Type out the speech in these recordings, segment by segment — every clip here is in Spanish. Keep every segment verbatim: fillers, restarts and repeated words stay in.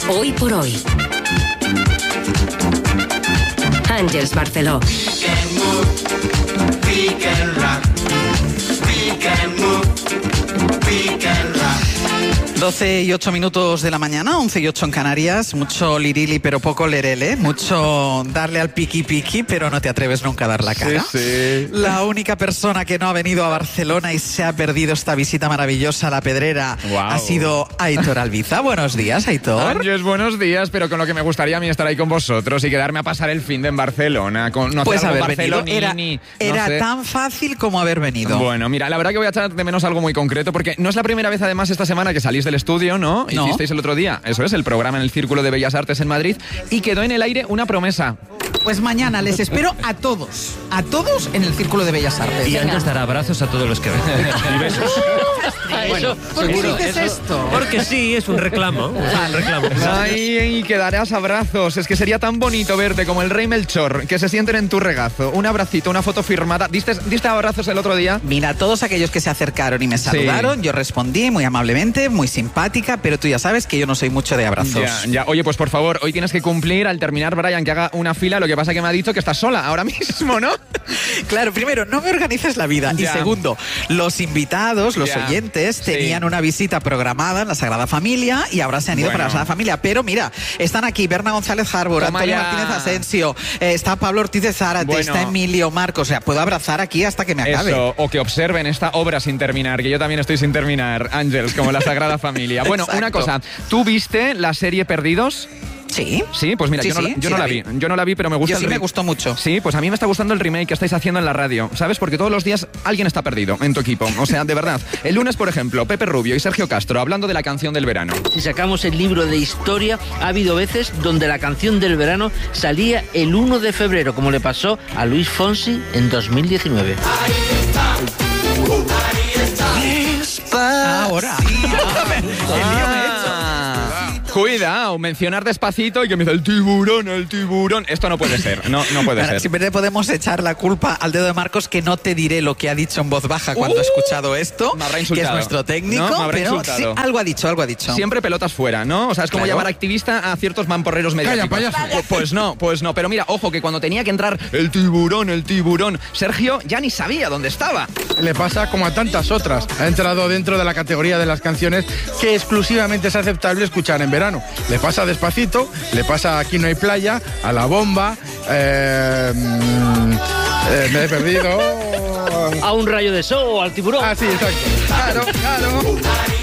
Hoy por hoy. Àngels Barceló. doce y ocho minutos de la mañana, once y ocho en Canarias. Mucho lirili, pero poco lerele. Mucho darle al piqui piqui, pero no te atreves nunca a dar la cara. Sí, sí. La única persona que no ha venido a Barcelona y se ha perdido esta visita maravillosa a La Pedrera wow. ha sido Aitor Albiza. Buenos días, Aitor. Ángeles, buenos días, pero con lo que me gustaría a mí estar ahí con vosotros y quedarme a pasar el fin de en Barcelona. Con, no pues haber Barcelona, venido. Era, no era sé. tan fácil como haber venido. Bueno, mira, la verdad que voy a echar de menos algo muy concreto, porque no es la primera vez además esta semana que salís del estudio, ¿no? No. Hicisteis el otro día, eso es, el programa en el Círculo de Bellas Artes en Madrid, y quedó en el aire una promesa. Pues mañana les espero a todos, a todos en el Círculo de Bellas Artes. Y antes dar abrazos a todos los que ven. Y besos. Bueno, ¿por qué seguro, dices eso- esto? Porque sí, es un reclamo. Es un reclamo. Ay, y que darás abrazos. Es que sería tan bonito verte como el rey Melchor, que se sienten en tu regazo. Un abracito, una foto firmada. ¿Diste, diste abrazos el otro día? Mira, todos aquellos que se acercaron y me saludaron, yo respondí muy amablemente, muy simpática, pero tú ya sabes que yo no soy mucho de abrazos. Ya, ya. Oye, pues por favor, hoy tienes que cumplir al terminar, Brian, que haga una fila. Lo que pasa que me ha dicho que estás sola ahora mismo, ¿no? Claro, primero, no me organices la vida. Ya. Y segundo, los invitados, los Ya. oyentes, Sí. tenían una visita programada en la Sagrada Familia y ahora se han ido Bueno. para la Sagrada Familia. Pero mira, están aquí Berna González Harbor, Toma Antonio ya. Martínez Asensio, eh, está Pablo Ortiz de Zárate, Bueno. está Emilio Marcos. O sea, puedo abrazar aquí hasta que me acabe. Eso, o que observen esta obra sin terminar, que yo también estoy sin terminar, Ángels, como la Sagrada Familia. Bueno, Exacto. una cosa, ¿tú viste la serie Perdidos? Sí. Sí, pues mira, Sí, yo, no, sí, la- yo sí no la la vi. vi. Yo no la vi, pero me gusta Yo el sí me re- gustó mucho. Sí, pues a mí me está gustando el remake que estáis haciendo en la radio, ¿sabes? Porque todos los días alguien está perdido en tu equipo. O sea, de verdad. El lunes, por ejemplo, Pepe Rubio y Sergio Castro hablando de la canción del verano. Si sacamos el libro de historia, ha habido veces donde la canción del verano salía el uno de febrero, como le pasó a Luis Fonsi en dos mil diecinueve. Ahora. Ah, cuidado, mencionar despacito y que me dice el tiburón, el tiburón. Esto no puede ser, no, no puede Ahora, ser. siempre le podemos echar la culpa al dedo de Marcos, que no te diré lo que ha dicho en voz baja cuando Uh, ha escuchado esto, me habrá que es insultado. nuestro técnico, No, me habrá pero insultado. sí, algo ha dicho, algo ha dicho. Siempre pelotas fuera, ¿no? O sea, es como Claro. llamar activista a ciertos mamporreros mediáticos. payaso. Pues, pues no, pues no. Pero mira, ojo, que cuando tenía que entrar el tiburón, el tiburón, Sergio ya ni sabía dónde estaba. Le pasa como a tantas otras. Ha entrado dentro de la categoría de las canciones que exclusivamente es aceptable escuchar en verano. Le pasa Despacito, le pasa Aquí no hay playa, a La Bomba, eh, mm, eh, me he perdido. A un rayo de sol o al tiburón. Ah, sí, exacto. Claro, claro.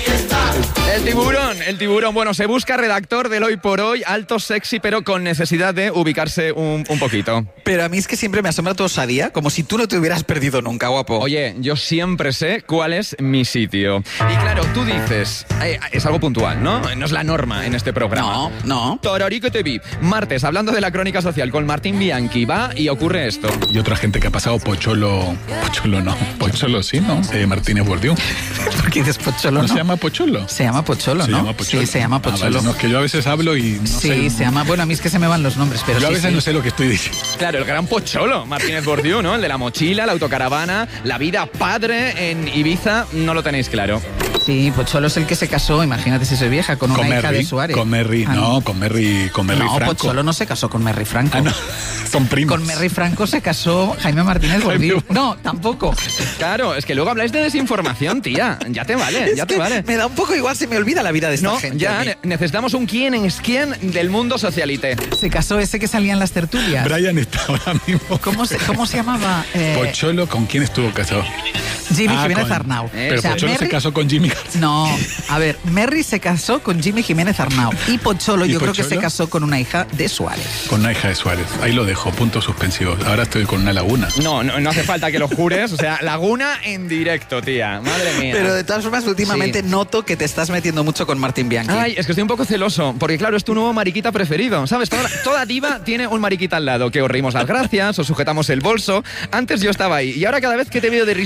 El tiburón, el tiburón. Bueno, se busca redactor del Hoy por Hoy, alto, sexy, pero con necesidad de ubicarse un, un poquito. Pero a mí es que siempre me asombra tu osadía, como si tú no te hubieras perdido nunca, guapo. Oye, yo siempre sé cuál es mi sitio. Y claro, tú dices, eh, es algo puntual, ¿no? No es la norma en este programa. No, no. Torarí que te vi. Martes, hablando de la crónica social con Martín Bianchi, va y ocurre esto. Y otra gente que ha pasado, Pocholo... Pocholo no, Pocholo sí, ¿no? Eh, Martínez Bordiú. ¿Por qué dices Pocholo, ¿No no? se llama Pocholo? Se llama Pocholo, Se ¿no? llama Pocholo. Sí, se llama Ah, Pocholo. vale, no, es que yo a veces hablo y no sí, sé... se llama... Bueno, a mí es que se me van los nombres, pero yo a sí, veces sí. no sé lo que estoy diciendo. Claro, el gran Pocholo, Martínez Bordiú, ¿no? El de la mochila, la autocaravana, la vida padre en Ibiza, no lo tenéis claro. Sí, Pocholo es el que se casó, imagínate si soy vieja, con una Con hija Merry, de Suárez. con Merry, Ah, no, con Merry, con Merry No, Franco. Pocholo no se casó con Merry Franco. Ah, no, son primos. Con Merry Franco se casó Jaime Martínez Bordiú. No, tampoco. Claro, es que luego habláis de desinformación, tía. Ya te vale, Es ya te que vale. me da un poco igual, se me olvida la vida de esta No, gente. ya a mí. ne- necesitamos un quién es quién del mundo socialite. Se casó ese que salía en las tertulias. Brian está ahora mismo. ¿Cómo se, cómo se llamaba? Eh, Pocholo, ¿con quién estuvo casado? Jimmy Ah, Jiménez con- Arnau. Pero O sea, Pocholo se Merry- casó con Jimmy García. No, a ver, Merry se casó con Jimmy Jiménez Arnau y Pocholo ¿Y yo creo que se Pocholo? casó con una hija de Suárez. Con una hija de Suárez. Ahí lo dejo, puntos suspensivos. Ahora estoy con una laguna. No, no, no hace falta que lo jures. O sea, Laguna en directo, tía. Madre mía. Pero de todas formas, últimamente Sí. noto que te estás metiendo mucho con Martín Bianchi. Ay, es que estoy un poco celoso, porque claro, es tu nuevo mariquita preferido, ¿sabes? Toda, toda diva tiene un mariquita al lado, que os reímos las gracias, os sujetamos el bolso. Antes yo estaba ahí, y ahora cada vez que te veo de risitas con Martín,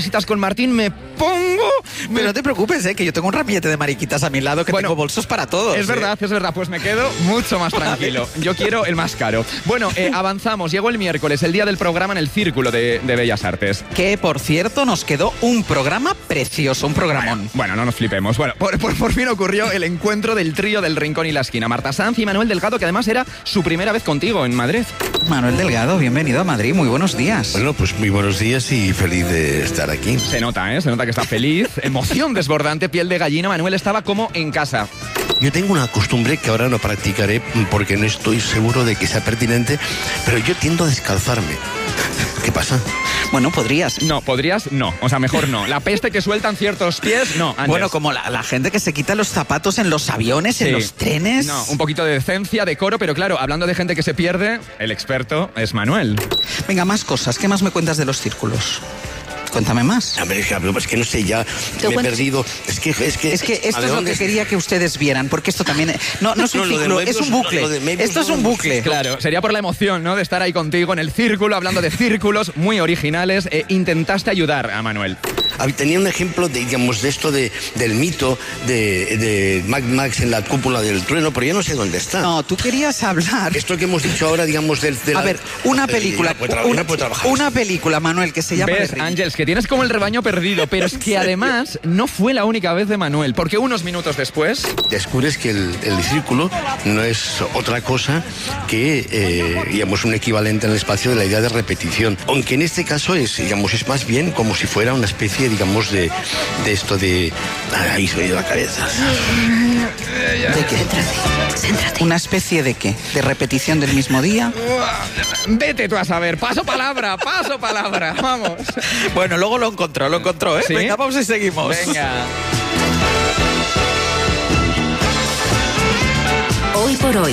Martín, me pongo... Pero no te preocupes, ¿eh? Que yo tengo un ramillete de mariquitas a mi lado, que Bueno, tengo bolsos para todos. Es ¿eh? verdad, es verdad, pues me quedo mucho más tranquilo. Yo quiero el más caro. Bueno, eh, avanzamos, llegó el miércoles, el día del programa en el Círculo de, de Bellas Artes. Que, por cierto, nos quedó un programa precioso, un programón. Bueno, no nos flipemos. Bueno, por, por, por fin ocurrió el encuentro del trío del Rincón y la Esquina. Marta Sanz y Manuel Delgado, que además era su primera vez contigo en Madrid. Manuel Delgado, bienvenido a Madrid, muy buenos días. Bueno, pues muy buenos días y feliz de estar aquí. Se nota, ¿eh? Se nota que está feliz. Emoción desbordante, piel de gallina. Manuel estaba como en casa. Yo tengo una costumbre que ahora no practicaré porque no estoy seguro de que sea pertinente, pero yo tiendo a descalzarme. ¿Qué pasa? Bueno, podrías. No, podrías, no. O sea, mejor no. La peste que sueltan ciertos pies, no. Ángels. Bueno, como la, la gente que se quita los zapatos en los aviones, Sí. en los trenes. No, un poquito de decencia, decoro, pero claro, hablando de gente que se pierde, el experto es Manuel. Venga, más cosas. ¿Qué más me cuentas de los círculos? Cuéntame más. A ver, es que no sé, ya me he cuentas? perdido. Es que, es que, Es que esto es lo que quería que ustedes vieran, porque esto también... No, no es un No, lo de ciclo, es medios- un bucle. lo de medios Esto es no un lo hemos bucle. Claro, sería por la emoción, ¿no? De estar ahí contigo en el círculo, hablando de círculos muy originales. Eh, intentaste ayudar a Manuel. Ah, tenía un ejemplo de, digamos, de esto de, del mito de, de Mad Max en la cúpula del trueno, pero yo no sé dónde está. No, tú querías hablar... Esto que hemos dicho ahora, digamos, del... de la- A ver, una eh, película... no puede tra- una, no puede trabajar. una película, Manuel, que se llama... ¿Ves, The Ring. Ángels, que tienes como el rebaño perdido? Pero es que además no fue la única vez de Manuel, porque unos minutos después... Descubres que el, el círculo no es otra cosa que, eh, digamos, un equivalente en el espacio de la idea de repetición. Aunque en este caso es, digamos, es más bien como si fuera una especie, digamos, de, de esto de... Ahí se me ha ido la cabeza. ¿De qué? ¿Una especie de qué? ¿De repetición del mismo día? Vete tú a saber, paso palabra, paso palabra, vamos. Bueno, luego lo encontró, lo encontró, ¿eh? ¿Sí? Venga, vamos y seguimos. Venga. Hoy por hoy.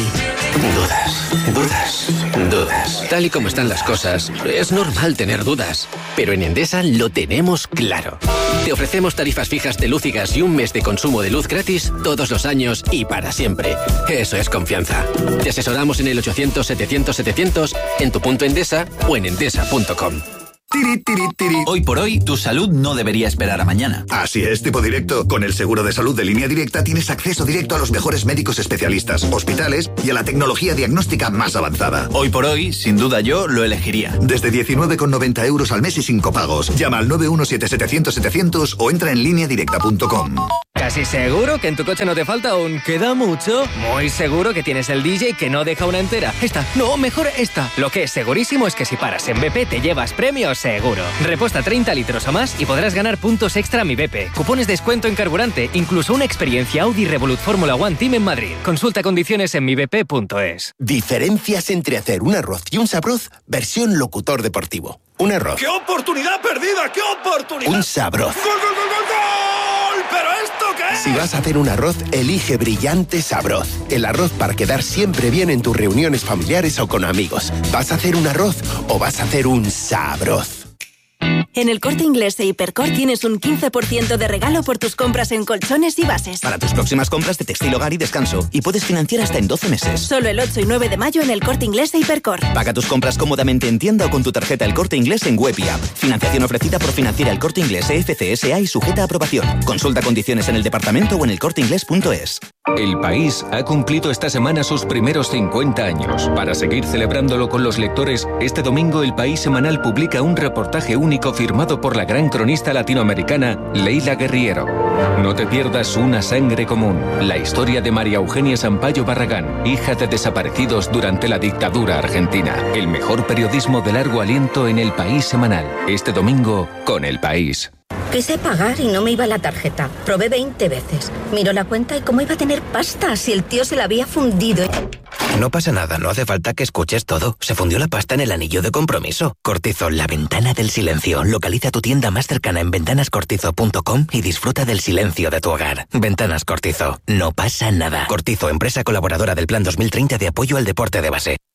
Dudas, dudas, dudas. Tal y como están las cosas, es normal tener dudas. Pero en Endesa lo tenemos claro. Te ofrecemos tarifas fijas de luz y gas y un mes de consumo de luz gratis todos los años y para siempre. Eso es confianza. Te asesoramos en el ochocientos setecientos setecientos, en tu punto Endesa o en endesa punto com. Tiri, tiri, tiri. Hoy por hoy, tu salud no debería esperar a mañana. Así es, tipo directo. Con el seguro de salud de Línea Directa tienes acceso directo a los mejores médicos especialistas, hospitales y a la tecnología diagnóstica más avanzada. Hoy por hoy, sin duda yo lo elegiría. Desde diecinueve con noventa euros al mes y sin copagos. Llama al nueve uno siete setecientos setecientos o entra en línea directa punto com. ¿Casi seguro que en tu coche no te falta un queda mucho? Muy seguro que tienes el D J que no deja una entera. Esta, no, mejor esta. Lo que es segurísimo es que si paras en B P te llevas premios seguro. Reposta treinta litros o más y podrás ganar puntos extra a mi B P. Cupones de descuento en carburante, incluso una experiencia Audi Revolut Fórmula One Team en Madrid. Consulta condiciones en mi b p punto es. Diferencias entre hacer un arroz y un sabroz, versión locutor deportivo. Un arroz. ¡Qué oportunidad perdida! ¡Qué oportunidad! Un sabroz. ¡Gol, gol, gol, gol, gol! ¿Pero esto qué es? Si vas a hacer un arroz, elige Brillante Sabroz. El arroz para quedar siempre bien en tus reuniones familiares o con amigos. ¿Vas a hacer un arroz o vas a hacer un sabroz? En El Corte Inglés e Hipercor tienes un quince por ciento de regalo por tus compras en colchones y bases. Para tus próximas compras de textil, hogar y descanso. Y puedes financiar hasta en doce meses. Solo el ocho y nueve de mayo en El Corte Inglés e Hipercor. Paga tus compras cómodamente en tienda o con tu tarjeta El Corte Inglés en web y app. Financiación ofrecida por Financiera El Corte Inglés E F C S A y sujeta a aprobación. Consulta condiciones en el departamento o en el corte inglés punto es. El País ha cumplido esta semana sus primeros cincuenta años. Para seguir celebrándolo con los lectores, este domingo El País Semanal publica un reportaje único firmado por la gran cronista latinoamericana Leila Guerriero. No te pierdas Una sangre común, la historia de María Eugenia Sampaio Barragán, hija de desaparecidos durante la dictadura argentina. El mejor periodismo de largo aliento en El País Semanal. Este domingo con El País. Quise pagar y no me iba la tarjeta. Probé veinte veces. Miró la cuenta y cómo iba a tener pasta si el tío se la había fundido. No pasa nada, no hace falta que escuches todo. Se fundió la pasta en el anillo de compromiso. Cortizo, la ventana del silencio. Localiza tu tienda más cercana en ventanas cortizo punto com y disfruta del silencio de tu hogar. Ventanas Cortizo, no pasa nada. Cortizo, empresa colaboradora del Plan dos mil treinta de apoyo al deporte de base.